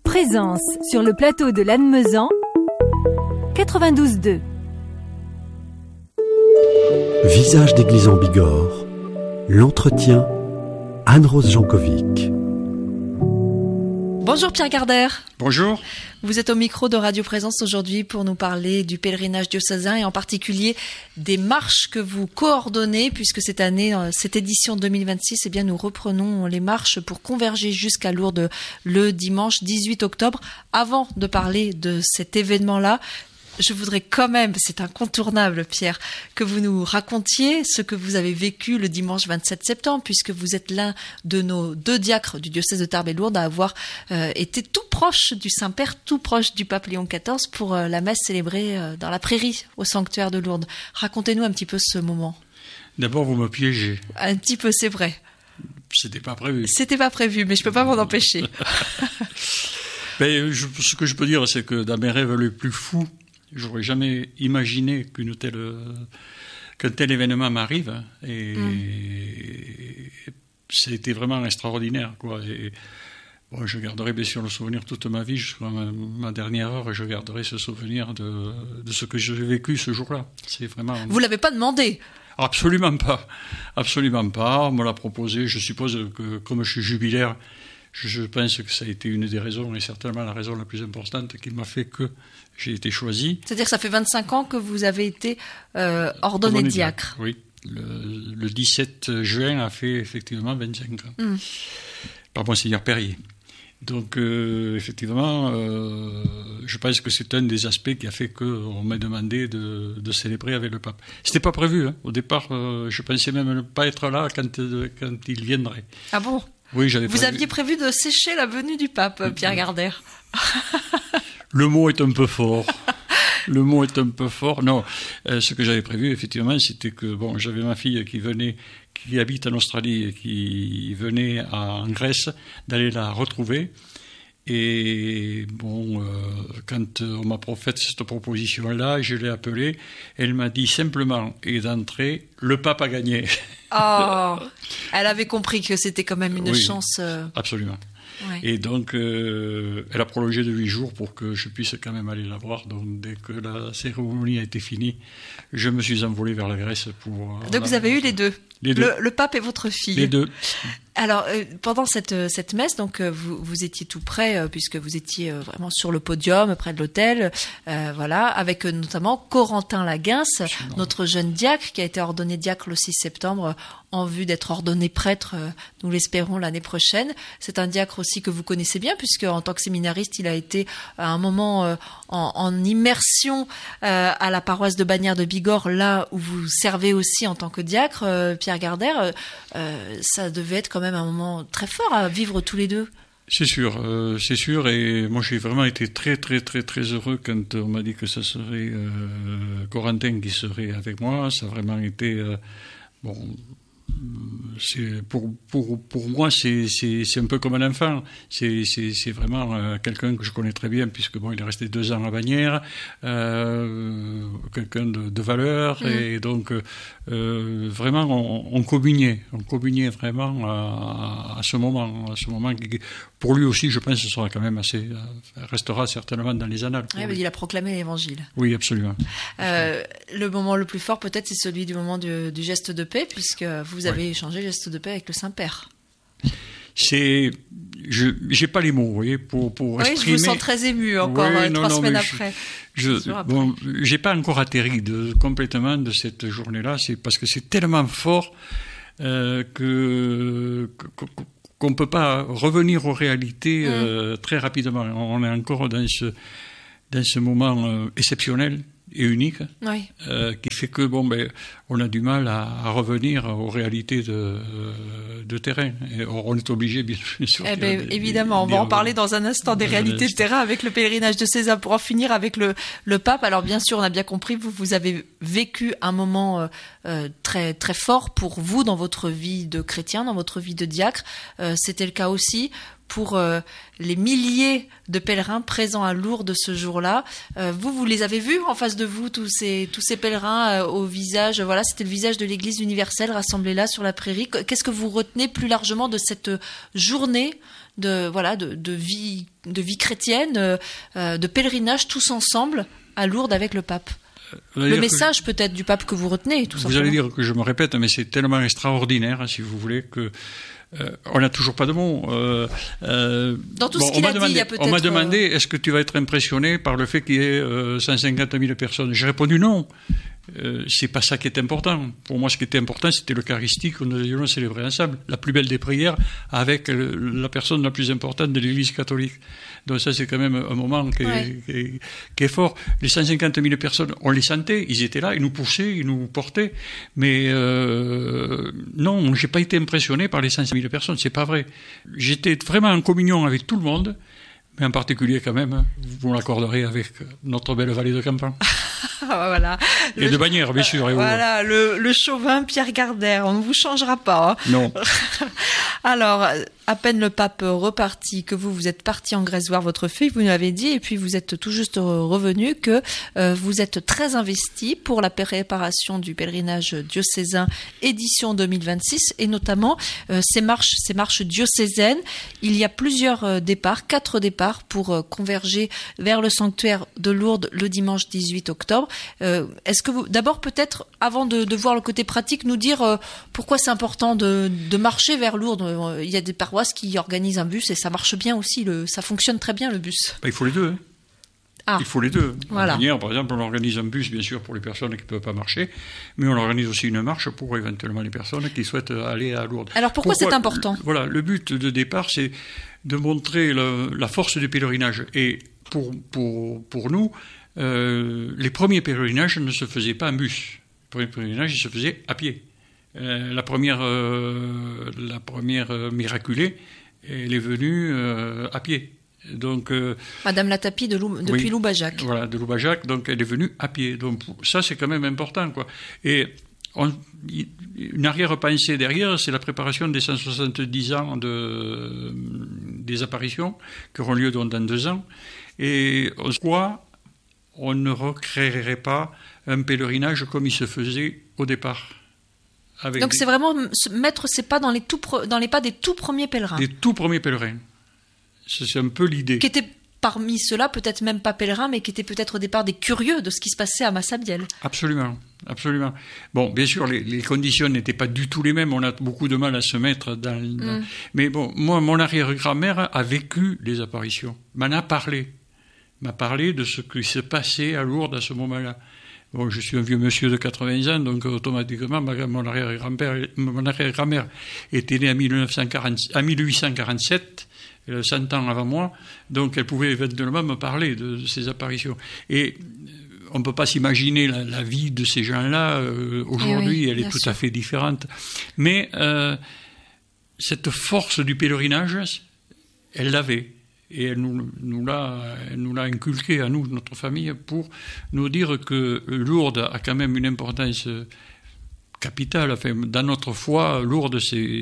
Présence sur le plateau de Lannemezan, 92.2. Visage d'église en Bigorre, l'entretien, Anne-Rose Jankovic. Bonjour Pierre Gardère. Bonjour. Vous êtes au micro de Radio Présence aujourd'hui pour nous parler du pèlerinage diocésain et en particulier des marches que vous coordonnez, puisque cette année, cette édition 2026, eh bien, nous reprenons les marches pour converger jusqu'à Lourdes le dimanche 18 octobre. Avant de parler de cet événement-là, je voudrais quand même, c'est incontournable Pierre, que vous nous racontiez ce que vous avez vécu le dimanche 27 septembre, puisque vous êtes l'un de nos 2 diacres du diocèse de Tarbes et Lourdes à avoir été tout proche du Saint-Père, tout proche du pape Léon XIV pour la messe célébrée dans la prairie au sanctuaire de Lourdes. Racontez-nous un petit peu ce moment. D'abord, vous me piégez. Un petit peu, c'est vrai. C'était pas prévu. C'était pas prévu, mais je peux pas m'en empêcher. Mais ce que je peux dire, c'est que dans mes rêves les plus fous, j'aurais jamais imaginé qu'un tel événement m'arrive, et c'était vraiment extraordinaire, quoi. Et bon, je garderai bien sûr le souvenir toute ma vie, jusqu'à ma dernière heure, je garderai ce souvenir de ce que j'ai vécu ce jour-là. C'est vraiment. Vous l'avez pas demandé? Absolument pas, absolument pas. On me l'a proposé. Je suppose que comme je suis jubilaire, je pense que ça a été une des raisons, et certainement la raison la plus importante qui m'a fait que j'ai été choisi. C'est-à-dire que ça fait 25 ans que vous avez été ordonné diacre. Oui, le 17 juin a fait effectivement 25 ans. Par Monseigneur Perrier. Donc effectivement, je pense que c'est un des aspects qui a fait qu'on m'a demandé de célébrer avec le pape. C'était pas prévu, hein. Au départ, je pensais même ne pas être là quand il viendrait. Ah bon? Oui, j'avais prévu. Vous aviez prévu de sécher la venue du pape, Pierre Gardère. Le mot est un peu fort. Le mot est un peu fort. Non, ce que j'avais prévu, effectivement, c'était que bon, j'avais ma fille qui habite en Australie et qui venait en Grèce, d'aller la retrouver. Et bon, quand on m'a fait cette proposition-là, je l'ai appelée. Elle m'a dit simplement et d'entrée, le pape a gagné. Oh, elle avait compris que c'était quand même une chance. Absolument. Ouais. Et donc, elle a prolongé de 8 jours pour que je puisse quand même aller la voir. Donc, dès que la cérémonie a été finie, je me suis envolé vers la Grèce pour... Donc, vous avez eu les deux. Les deux. Le pape et votre fille. Les deux. Alors, pendant cette messe, donc vous étiez tout près, puisque vous étiez vraiment sur le podium, près de l'autel, voilà, avec notamment Corentin Laguince, notre jeune diacre, qui a été ordonné diacre le 6 septembre, en vue d'être ordonné prêtre, nous l'espérons, l'année prochaine. C'est un diacre aussi que vous connaissez bien, puisque en tant que séminariste, il a été à un moment en immersion à la paroisse de Bagnères de Bigorre, là où vous servez aussi en tant que diacre, Pierre Gardère. Ça devait être quand même un moment très fort à vivre tous les deux. C'est sûr, et moi j'ai vraiment été très très très très heureux quand on m'a dit que ça serait Corentin qui serait avec moi. Ça a vraiment été bon. C'est pour moi c'est un peu comme un enfant. C'est vraiment quelqu'un que je connais très bien, puisque bon, il est resté 2 ans à Bagnères, quelqu'un de valeur, et donc vraiment on communiait vraiment à ce moment qui, pour lui aussi, je pense, sera quand même restera certainement dans les annales. Oui, il a proclamé l'évangile. Oui, absolument. Le moment le plus fort, peut-être, c'est celui du moment du geste de paix, puisque vous avez échangé le geste de paix avec le Saint-Père. J'ai pas les mots, vous voyez, pour exprimer. Oui, je vous sens très ému encore 3 semaines après. Bon, j'ai pas encore atterri complètement de cette journée-là. C'est parce que c'est tellement fort qu'on peut pas revenir aux réalités très rapidement. On est encore dans ce moment exceptionnel et unique, qui fait que on a du mal à revenir aux réalités de terrain. Et on est obligé, bien sûr. Évidemment, on va en parler dans un instant des réalités de terrain avec le pèlerinage de César, pour en finir avec le pape. Alors bien sûr, on a bien compris, vous avez vécu un moment très très fort pour vous dans votre vie de chrétien, dans votre vie de diacre. C'était le cas aussi pour les milliers de pèlerins présents à Lourdes ce jour-là. Vous les avez vus en face de vous, tous ces pèlerins au visage, voilà, c'était le visage de l'Église universelle rassemblé là sur la prairie. Qu'est-ce que vous retenez plus largement de cette journée de vie chrétienne, de pèlerinage tous ensemble à Lourdes avec le pape? Le message peut-être du pape que vous retenez, tout simplement. Vous allez dire que je me répète, mais c'est tellement extraordinaire, si vous voulez, que on n'a toujours pas de mots. Dans tout ce qu'il a dit, il y a peut-être... On m'a demandé, est-ce que tu vas être impressionné par le fait qu'il y ait 150 000 personnes? J'ai répondu non. C'est pas ça qui est important. Pour moi, ce qui était important, c'était l'Eucharistie que nous allions célébrer ensemble, la plus belle des prières avec la personne la plus importante de l'Église catholique. Donc ça, c'est quand même un moment qui est fort. Les 150 000 personnes, on les sentait, ils étaient là, ils nous poussaient, ils nous portaient. Mais non, j'ai pas été impressionné par les 150 000 personnes, c'est pas vrai. J'étais vraiment en communion avec tout le monde, mais en particulier quand même, vous l'accorderez, avec notre belle vallée de Campan. Voilà. Et de Bagnères, bien sûr. Voilà, le chauvin Pierre Gardère, on ne vous changera pas. Hein. Non. Alors, à peine le pape reparti, que vous êtes parti en Grèce voir votre fille, vous nous l'avez dit, et puis vous êtes tout juste revenu, que vous êtes très investi pour la préparation du pèlerinage diocésain édition 2026, et notamment ces marches diocésaines. Il y a plusieurs départs, 4 départs pour converger vers le sanctuaire de Lourdes le dimanche 18 octobre. Est-ce que vous, d'abord peut-être, avant de voir le côté pratique, nous dire pourquoi c'est important de marcher vers Lourdes? Il y a des paroisses qui organisent un bus et ça marche bien aussi, ça fonctionne très bien le bus. Il faut les deux. Hein. Ah. Il faut les deux. Voilà. Par exemple, on organise un bus, bien sûr, pour les personnes qui ne peuvent pas marcher, mais on organise aussi une marche pour éventuellement les personnes qui souhaitent aller à Lourdes. Alors pourquoi c'est important? Le but de départ, c'est de montrer la force du pèlerinage. Et pour nous, les premiers pèlerinages ne se faisaient pas en bus. Les premiers pèlerinages, ils se faisaient à pied. La première miraculée, elle est venue à pied. Donc, Madame Latapie depuis Loubajac. Voilà, de Loubajac, donc elle est venue à pied. Donc ça, c'est quand même important, quoi. Et une arrière-pensée derrière, c'est la préparation des 170 ans des apparitions qui auront lieu dans 2 ans. Et on ne recréerait pas un pèlerinage comme il se faisait au départ. Donc c'est vraiment mettre ses pas dans les pas des tout premiers pèlerins. Des tout premiers pèlerins. C'est un peu l'idée. Qui étaient parmi ceux-là, peut-être même pas pèlerins, mais qui étaient peut-être au départ des curieux de ce qui se passait à Massabielle. Absolument, absolument. Bon, bien sûr, les conditions n'étaient pas du tout les mêmes. On a beaucoup de mal à se mettre dans... Mais bon, moi, mon arrière-grand-mère a vécu les apparitions. M'a parlé de ce qui se passait à Lourdes à ce moment-là. Bon, je suis un vieux monsieur de 80 ans, donc automatiquement, mon arrière-grand-mère était née en 1847, 100 ans avant moi, donc elle pouvait éventuellement me parler de ces apparitions. Et on ne peut pas s'imaginer la vie de ces gens-là aujourd'hui, elle est tout à fait différente. Mais cette force du pèlerinage, elle l'avait. Et elle nous l'a inculqué à nous, notre famille, pour nous dire que Lourdes a quand même une importance capitale. Enfin, dans notre foi, Lourdes,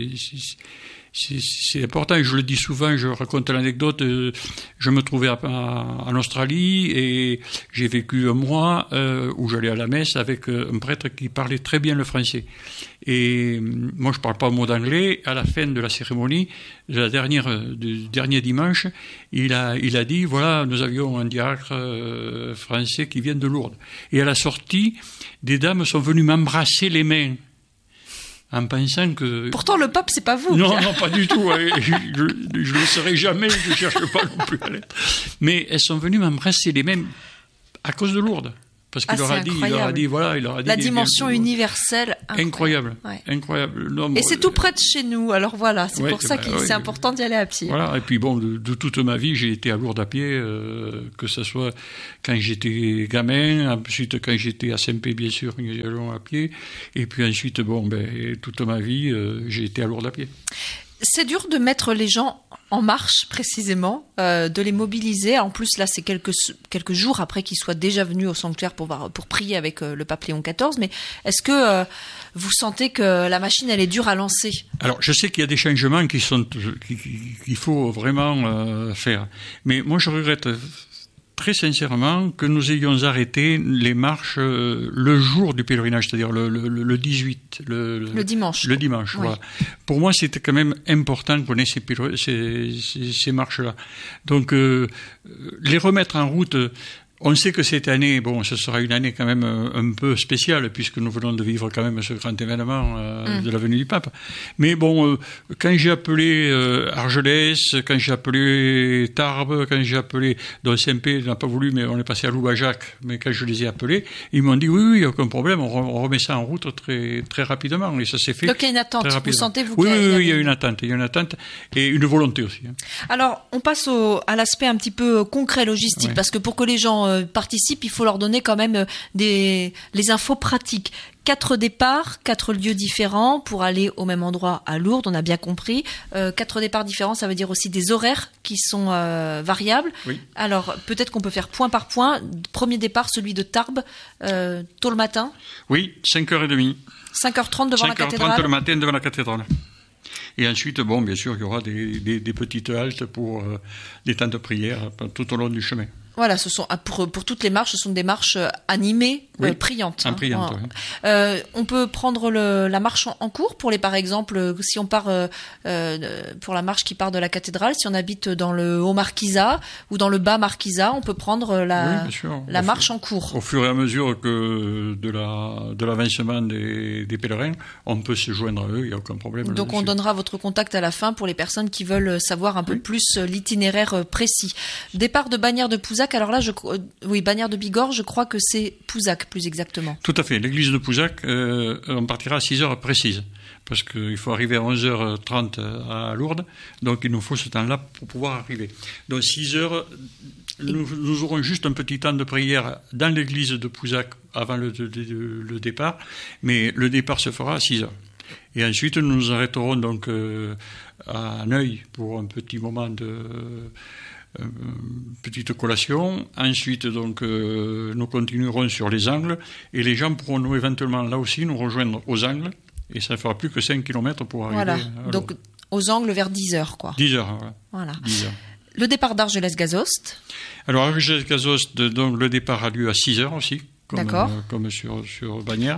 c'est important. Et je le dis souvent, je raconte l'anecdote. Je me trouvais en Australie et j'ai vécu un mois où j'allais à la messe avec un prêtre qui parlait très bien le français. Et moi, je ne parle pas un mot d'anglais. À la fin de la cérémonie, du dernier dimanche, il a dit, voilà, nous avions un diacre français qui vient de Lourdes. Et à la sortie, des dames sont venues m'embrasser les mains. En pensant que... Pourtant, le pape, c'est pas vous. Non, pas du tout. Je le serai jamais, je ne cherche pas non plus à l'être. Mais elles sont venues m'embrasser les mains à cause de Lourdes. Parce qu'il leur a dit, voilà, il leur a dit... La dimension universelle. Incroyable. Ouais. Incroyable. Non, et c'est tout près de chez nous, alors voilà, c'est pour ça que c'est important d'y aller à pied. Voilà, et puis bon, de toute ma vie, j'ai été à Lourdes à pied, que ce soit quand j'étais gamin, ensuite quand j'étais à Saint-Pé, bien sûr, nous y allons à pied, et puis ensuite, toute ma vie, j'ai été à Lourdes à pied. C'est dur de mettre les gens en marche, précisément, de les mobiliser. En plus, là, c'est quelques jours après qu'ils soient déjà venus au sanctuaire pour prier avec le pape Léon XIV. Mais est-ce que vous sentez que la machine, elle est dure à lancer? Alors, je sais qu'il y a des changements qu'il faut vraiment faire. Mais moi, je regrette très sincèrement que nous ayons arrêté les marches le jour du pèlerinage, c'est-à-dire le 18, le dimanche. Le dimanche, oui. Voilà. Pour moi, c'était quand même important qu'on ait ces marches-là. Donc, les remettre en route. On sait que cette année, ce sera une année quand même un peu spéciale, puisque nous venons de vivre quand même ce grand événement de la venue du pape. Mais quand j'ai appelé Argelès, quand j'ai appelé Tarbes, quand j'ai appelé Saint-Pé, n'a pas voulu, mais on est passé à Loubajac, mais quand je les ai appelés, ils m'ont dit oui, il n'y a aucun problème, on remet ça en route très, très rapidement, et ça s'est fait. Donc il y a une attente, vous sentez Oui, il y a une attente, et une volonté aussi. Alors, on passe à l'aspect un petit peu concret, logistique, parce que pour que les gens participent, il faut leur donner quand même les infos pratiques. 4 départs, 4 lieux différents pour aller au même endroit à Lourdes, on a bien compris. 4 départs différents, ça veut dire aussi des horaires qui sont variables. Oui. Alors, peut-être qu'on peut faire point par point. Premier départ, celui de Tarbes, tôt le matin. Oui, 5h30. 5h30 devant la cathédrale. 5h30 le matin devant la cathédrale. Et ensuite, bien sûr, il y aura des petites haltes pour des temps de prière tout au long du chemin. Voilà, ce sont pour toutes les marches, ce sont des marches animées, priantes. Priantes, oui. On peut prendre la marche en cours par exemple, si on part pour la marche qui part de la cathédrale, si on habite dans le Haut Marquisat ou dans le Bas Marquisat, on peut prendre la marche en cours. Au fur et à mesure que de l'avancement des pèlerins, on peut se joindre à eux, il n'y a aucun problème. Donc on donnera votre contact à la fin pour les personnes qui veulent savoir un peu plus l'itinéraire précis. Départ de Bagnères de Pouzac. Alors là, Bagnères de Bigorre, je crois que c'est Pouzac, plus exactement. Tout à fait. L'église de Pouzac, on partira à 6h précises, parce qu'il faut arriver à 11h30 à Lourdes, donc il nous faut ce temps-là pour pouvoir arriver. Donc 6h, nous aurons juste un petit temps de prière dans l'église de Pouzac avant le départ, mais le départ se fera à 6h. Et ensuite, nous nous arrêterons donc à Neuil pour un petit moment petite collation. Ensuite, donc, nous continuerons sur les Angles et les gens pourront nous éventuellement là aussi nous rejoindre aux Angles et ça ne fera plus que 5 km pour arriver. Voilà, donc aux Angles vers 10h, quoi. 10h, voilà. 10h. Le départ d'Argelès-Gazost. Alors, Argelès-Gazost, donc, le départ a lieu à 6h aussi, comme sur Bagnères.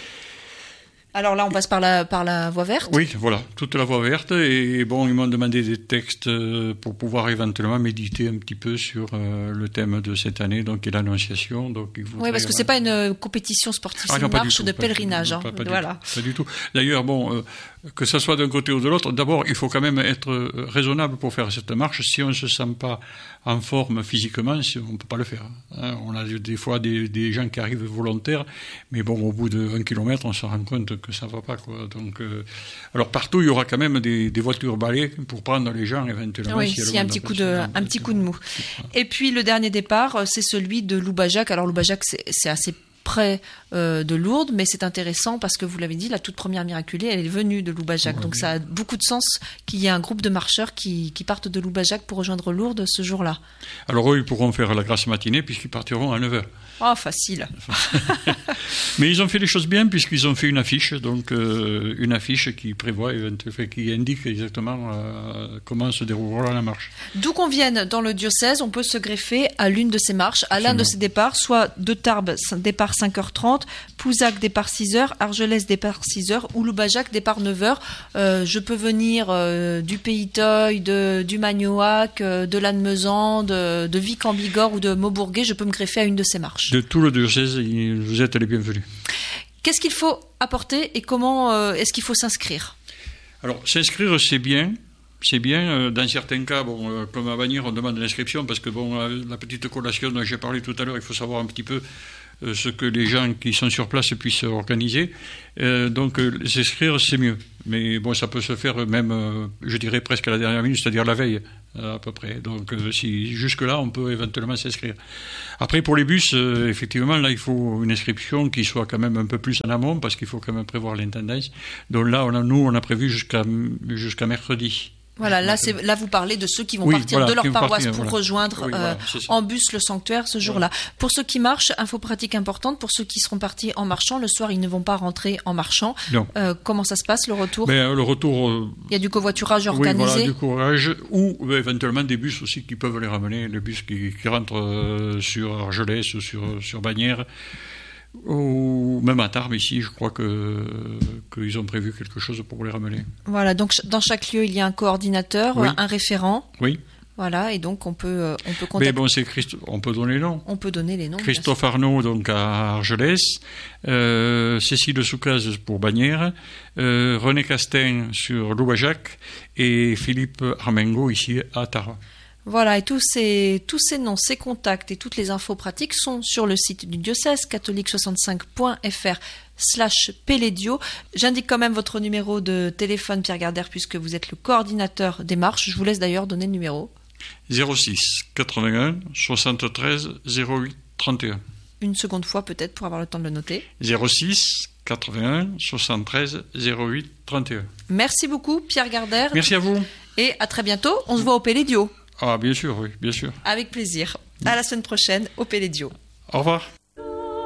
Alors là, on passe par la voie verte. Oui, voilà, toute la voie verte. Et ils m'ont demandé des textes pour pouvoir éventuellement méditer un petit peu sur le thème de cette année, donc qui est l'Annonciation. Oui, parce que c'est pas une compétition sportive, c'est une marche de pèlerinage. Pas du tout. D'ailleurs, que ce soit d'un côté ou de l'autre, d'abord, il faut quand même être raisonnable pour faire cette marche. Si on ne se sent pas en forme physiquement, on ne peut pas le faire. On a des fois des gens qui arrivent volontaires, mais au bout de 1 kilomètre, on se rend compte que ça ne va pas, quoi. Donc, alors partout, il y aura quand même des voitures balais pour prendre les gens éventuellement. Oui, s'il y a un petit coup de mou. Et puis le dernier départ, c'est celui de Loubajac. Alors Loubajac, c'est assez près de Lourdes, mais c'est intéressant parce que vous l'avez dit, la toute première Miraculée, elle est venue de Loubajac. Donc ça a beaucoup de sens qu'il y ait un groupe de marcheurs qui partent de Loubajac pour rejoindre Lourdes ce jour-là. Alors eux, ils pourront faire la grasse matinée puisqu'ils partiront à 9h. Oh, facile. Mais ils ont fait les choses bien puisqu'ils ont fait une affiche, donc une affiche qui prévoit, qui indique exactement comment se déroulera la marche. D'où qu'on vienne dans le diocèse, on peut se greffer à l'une de ces marches, à l'un de ces départs, soit de Tarbes, départ 5h30, Pouzac, départ 6h, Argelès, départ 6h, ou Loubajac, départ 9h. Je peux venir du Pays Toy, du Magnoac, de Lannemezan, de Vic-en-Bigorre ou de Maubourguet, je peux me greffer à une de ces marches. De tout le diocèse, vous êtes les bienvenus. Qu'est-ce qu'il faut apporter et comment est-ce qu'il faut s'inscrire ? Alors, s'inscrire, c'est bien. C'est bien. Dans certains cas, comme à Bagnères, on demande l'inscription parce que la petite collation dont j'ai parlé tout à l'heure, il faut savoir un petit peu ce que les gens qui sont sur place puissent organiser. Donc, s'inscrire, c'est mieux. Mais ça peut se faire même, je dirais, presque à la dernière minute, c'est-à-dire la veille. à peu près. Donc si jusque-là, on peut éventuellement s'inscrire. Après, pour les bus, effectivement, là, il faut une inscription qui soit quand même un peu plus en amont, parce qu'il faut quand même prévoir l'intendance. Donc là, on a prévu jusqu'à mercredi. Voilà, là vous parlez de ceux qui vont partir de leur paroisse pour rejoindre en bus le sanctuaire ce jour-là. Pour ceux qui marchent, info pratique importante, pour ceux qui seront partis en marchant, le soir ils ne vont pas rentrer en marchant. Comment ça se passe le retour ? Le retour... il y a du covoiturage organisé ? Oui, voilà, du courage, ou éventuellement des bus aussi qui peuvent les ramener, les bus qui rentrent sur Argelès ou sur Bagnères. Ou même à Tarbes ici, je crois qu'ils ont prévu quelque chose pour les ramener. Voilà, donc dans chaque lieu il y a un coordinateur, un référent. Oui. Voilà, et donc on peut contacter. Mais bon, on peut donner les noms. On peut donner les noms. Christophe Arnaud donc à Argelès, Cécile Soucaz pour Bagnères, René Castin sur Loubajac et Philippe Armengo ici à Tarbes. Voilà, et tous ces noms, ces contacts et toutes les infos pratiques sont sur le site du diocèse, catholique65.fr/Pélédio. J'indique quand même votre numéro de téléphone, Pierre Gardère, puisque vous êtes le coordinateur des marches. Je vous laisse d'ailleurs donner le numéro. 06 81 73 08 31. Une seconde fois peut-être pour avoir le temps de le noter. 06 81 73 08 31. Merci beaucoup, Pierre Gardère. Merci à vous. Et à très bientôt. On se voit au Pélédio. Ah, bien sûr, oui, bien sûr. Avec plaisir. À la semaine prochaine au Pélédio. Au revoir.